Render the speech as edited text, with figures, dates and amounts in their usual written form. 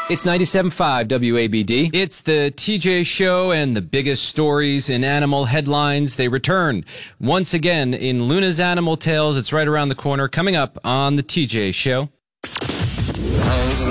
It's 97.5 WABD. It's the TJ Show, and the biggest stories in animal headlines, they return once again in Luna's Animal Tales. It's right around the corner, coming up on the TJ Show.